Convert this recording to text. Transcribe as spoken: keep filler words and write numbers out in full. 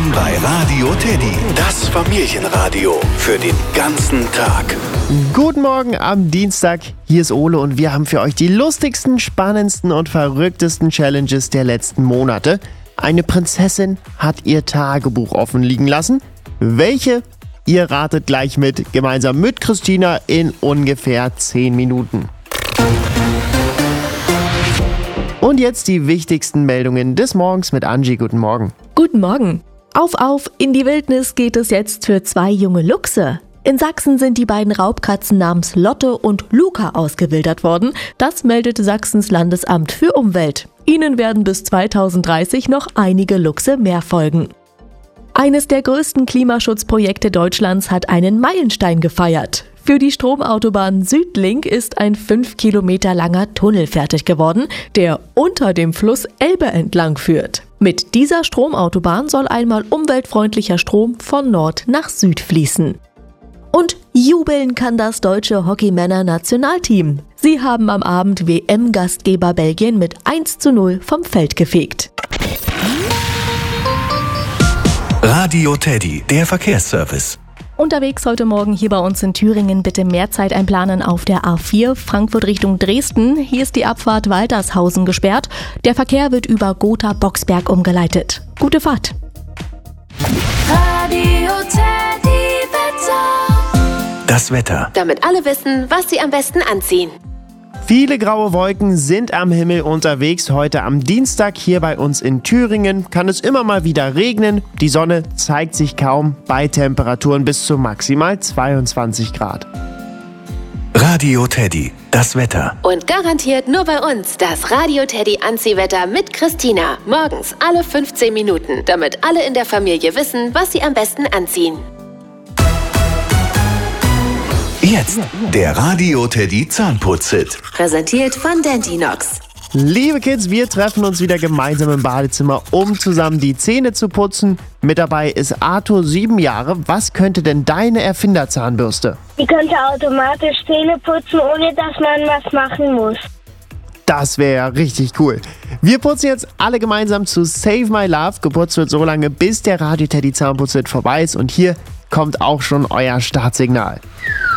Willkommen bei Radio Teddy, das Familienradio für den ganzen Tag. Guten Morgen am Dienstag, hier ist Ole und wir haben für euch die lustigsten, spannendsten und verrücktesten Challenges der letzten Monate. Eine Prinzessin hat ihr Tagebuch offen liegen lassen. Welche? Ihr ratet gleich mit, gemeinsam mit Christina in ungefähr zehn Minuten. Und jetzt die wichtigsten Meldungen des Morgens mit Angie. Guten Morgen. Guten Morgen. Auf, auf, in die Wildnis geht es jetzt für zwei junge Luchse. In Sachsen sind die beiden Raubkatzen namens Lotte und Luca ausgewildert worden. Das meldete Sachsens Landesamt für Umwelt. Ihnen werden bis zweitausenddreißig noch einige Luchse mehr folgen. Eines der größten Klimaschutzprojekte Deutschlands hat einen Meilenstein gefeiert. Für die Stromautobahn Südlink ist ein fünf Kilometer langer Tunnel fertig geworden, der unter dem Fluss Elbe entlang führt. Mit dieser Stromautobahn soll einmal umweltfreundlicher Strom von Nord nach Süd fließen. Und jubeln kann das deutsche Hockeymänner-Nationalteam. Sie haben am Abend W M-Gastgeber Belgien mit eins zu null vom Feld gefegt. Radio Teddy, der Verkehrsservice. Unterwegs heute Morgen hier bei uns in Thüringen bitte mehr Zeit einplanen auf der A vier Frankfurt Richtung Dresden. Hier ist die Abfahrt Waltershausen gesperrt. Der Verkehr wird über Gotha-Boxberg umgeleitet. Gute Fahrt. Radio Teddy Wetter. Das Wetter. Damit alle wissen, was sie am besten anziehen. Viele graue Wolken sind am Himmel unterwegs. Heute am Dienstag hier bei uns in Thüringen kann es immer mal wieder regnen. Die Sonne zeigt sich kaum bei Temperaturen bis zu maximal zweiundzwanzig Grad. Radio Teddy, das Wetter. Und garantiert nur bei uns das Radio Teddy Anziehwetter mit Christina. Morgens alle fünfzehn Minuten, damit alle in der Familie wissen, was sie am besten anziehen. Jetzt der Radio Teddy Zahnputz-Hit. Präsentiert von Dentinox. Liebe Kids, wir treffen uns wieder gemeinsam im Badezimmer, um zusammen die Zähne zu putzen. Mit dabei ist Arthur, sieben Jahre. Was könnte denn deine Erfinderzahnbürste? Die könnte automatisch Zähne putzen, ohne dass man was machen muss. Das wäre ja richtig cool. Wir putzen jetzt alle gemeinsam zu Save My Love. Geputzt wird so lange, bis der Radio Teddy Zahnputz-Hit vorbei ist. Und hier kommt auch schon euer Startsignal.